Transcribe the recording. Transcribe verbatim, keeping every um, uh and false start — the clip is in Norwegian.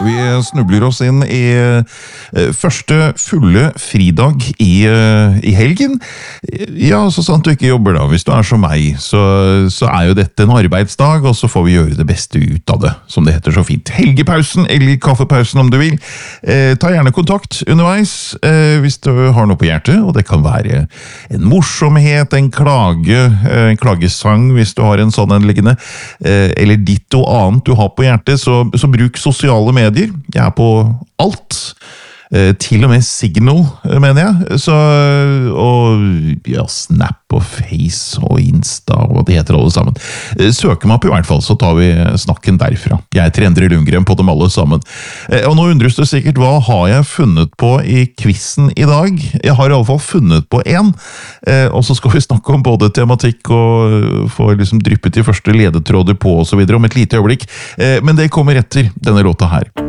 Vi snubler oss inn i eh, første fulle fridag i, eh, i helgen. Ja, så sant du ikke jobber da. Hvis du er som meg, så, så er jo dette en arbeidsdag, og så får vi gjøre det beste ut av det, som det heter så fint. Helgepausen, eller kaffepausen om du vil. Eh, ta gjerne kontakt underveis eh, hvis du har noe på hjertet, og det kan være en morsomhet, en klage, eh, en klagesang hvis du har en sånn en liggende, eh, eller ditt og annet du har på hjertet, så, så bruk sosiale medier. Jeg er på alt. Eh, til og med Signal, mener jeg. Så, og ja, Snap og Face og Insta og det heter alle sammen. Eh, søker man på i hvert fall, så tar vi snakken derfra. Jeg er Endre Lundgren på dem alle sammen. Eh, og nå undres du sikkert, hva har jeg funnet på i quizen i dag? Jeg har i alle fall funnet på en, eh, og så skal vi snakke om både tematikk og få liksom dryppet de første ledetråder på og så videre om et lite øyeblikk. Eh, men det kommer etter denne låta her.